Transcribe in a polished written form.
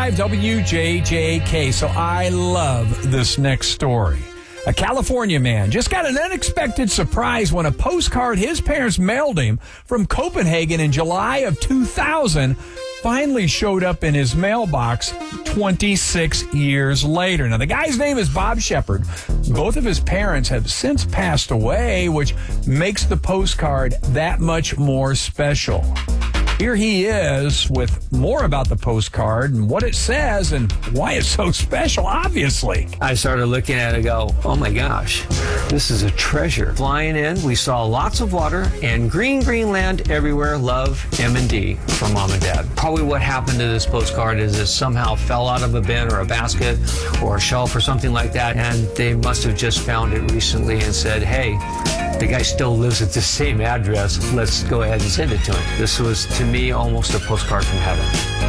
105 WJJK. So I love this next story. A California man just got an unexpected surprise when a postcard his parents mailed him from Copenhagen in July of 2000 finally showed up in his mailbox 26 years later. Now, the guy's name is Bob Shepard. Both of his parents have since passed away, which makes the postcard that much more special. Here he is with more about the postcard and what it says and why it's so special, obviously. I started looking at it and go, oh my gosh, this is a treasure. Flying in, we saw lots of water and green land everywhere. Love, M&D from Mom and Dad. Probably what happened to this postcard is it somehow fell out of a bin or a basket or a shelf or something like that, and they must have just found it recently and said, hey, the guy still lives at the same address. Let's go ahead and send it to him. This was, to me, almost a postcard from heaven.